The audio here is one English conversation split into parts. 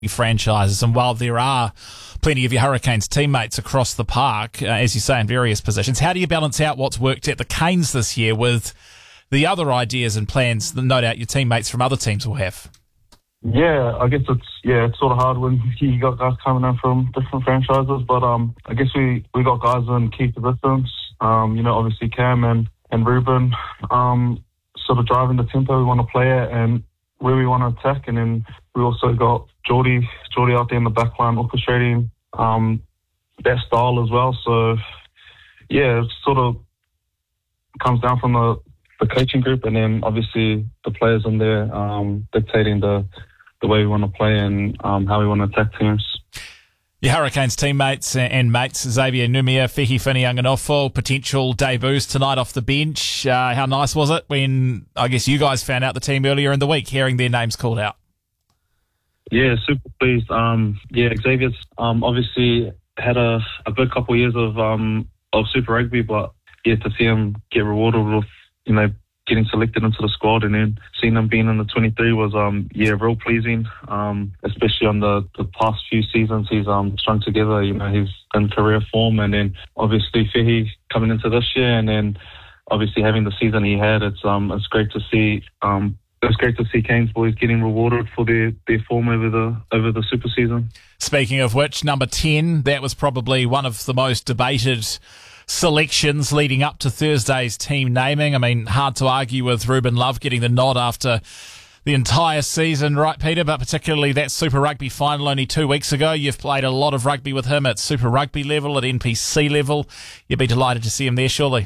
franchises, and while there are plenty of your Hurricanes teammates across the park, as you say, in various positions, how do you balance out what's worked at the Canes this year with the other ideas and plans that no doubt your teammates from other teams will have? Yeah, I guess it's sort of hard when you got guys coming in from different franchises, but I guess we got guys in key positions. Obviously Cam and Ruben, sort of driving the tempo we want to play at and where we want to attack, and then we also got Geordie out there in the back line orchestrating that style as well. So yeah, it sort of comes down from the coaching group, and then obviously the players in there dictating the way we want to play and how we want to attack teams. Your Hurricanes teammates and mates, Xavier Numia, Fehi Fini-Anganofo, potential debuts tonight off the bench. How nice was it when, I guess, you guys found out the team earlier in the week, hearing their names called out? Yeah, super pleased. Xavier's obviously had a good couple of years of Super Rugby, but yeah, to see him get rewarded with, getting selected into the squad and then seeing him being in the 23 was, real pleasing. Especially on the past few seasons, he's strung together. He's in career form, and then obviously Fehi coming into this year, and then obviously having the season he had. It's great to see. It's great to see Canes boys getting rewarded for their form over the super season. Speaking of which, number 10, that was probably one of the most debated selections leading up to Thursday's team naming. I mean, hard to argue with Ruben Love getting the nod after the entire season, right, Peter? But particularly that Super Rugby final only 2 weeks ago. You've played a lot of rugby with him at Super Rugby level, at NPC level. You'd be delighted to see him there, surely.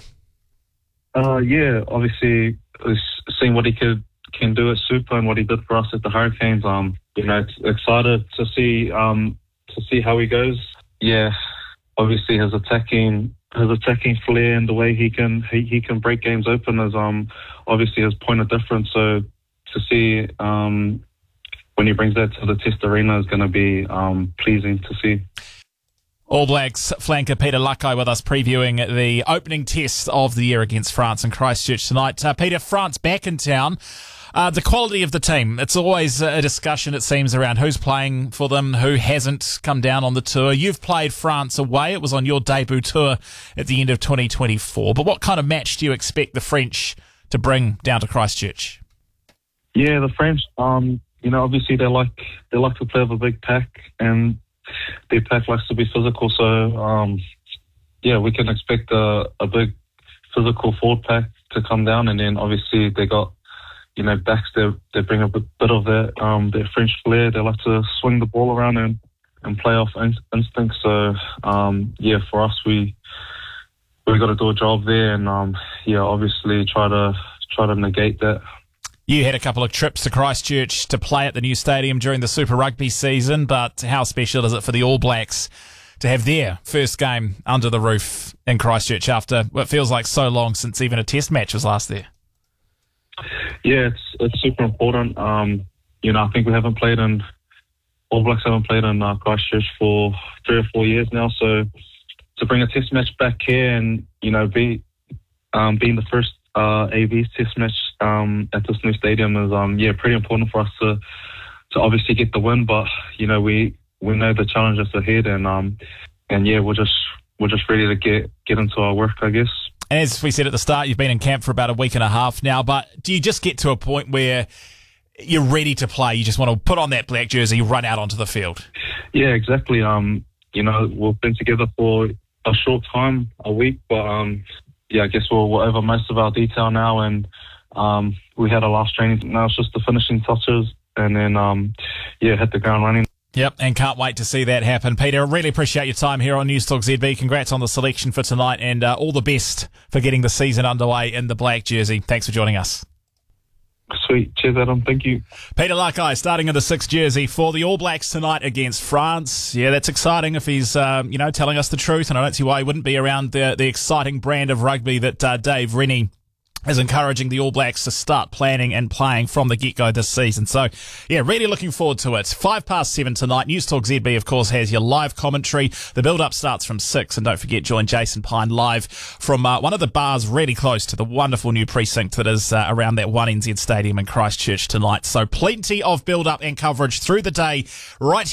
Yeah, obviously, seeing what he can do at Super and what he did for us at the Hurricanes. It's excited to see how he goes. Yeah, obviously his attacking flair and the way he can break games open is obviously his point of difference. So to see when he brings that to the Test arena is going to be pleasing to see. All Blacks flanker Peter Lakai with us previewing the opening test of the year against France in Christchurch tonight. Peter, France back in town. The quality of the team, it's always a discussion, it seems, around who's playing for them, who hasn't come down on the tour. You've played France away. It was on your debut tour at the end of 2024. But what kind of match do you expect the French to bring down to Christchurch? Yeah, the French, obviously they like to play with a big pack, and their pack likes to be physical. So, we can expect a big physical forward pack to come down, and then obviously they got backs, they bring a bit of their French flair. They like to swing the ball around and play off instinct. So, for us, we got to do a job there, and obviously try to negate that. You had a couple of trips to Christchurch to play at the new stadium during the Super Rugby season, but how special is it for the All Blacks to have their first game under the roof in Christchurch after what feels like so long since even a test match was last there? Yeah, it's super important. I think All Blacks haven't played in Christchurch for 3 or 4 years now. So to bring a test match back here and being the first AV's test match at this new stadium is pretty important for us to obviously get the win. But we know the challenges ahead, and we're just ready to get into our work, I guess. As we said at the start, you've been in camp for about a week and a half now, but do you just get to a point where you're ready to play? You just want to put on that black jersey, run out onto the field? Yeah, exactly. We've been together for a short time, a week, but I guess we're over most of our detail now, and we had our last training. Now it's just the finishing touches, and then hit the ground running. Yep, and can't wait to see that happen. Peter, I really appreciate your time here on News Talk ZB. Congrats on the selection for tonight, and all the best for getting the season underway in the black jersey. Thanks for joining us. Sweet. Cheers, Adam. Thank you. Peter Lakai starting in the 6th jersey for the All Blacks tonight against France. Yeah, that's exciting if he's, telling us the truth, and I don't see why he wouldn't be around the exciting brand of rugby that Dave Rennie is encouraging the All Blacks to start planning and playing from the get-go this season. So, yeah, really looking forward to it. 7:05 tonight. News Talk ZB, of course, has your live commentary. The build-up starts from 6, and don't forget, join Jason Pine live from one of the bars really close to the wonderful new precinct that is around that 1NZ Stadium in Christchurch tonight. So plenty of build-up and coverage through the day right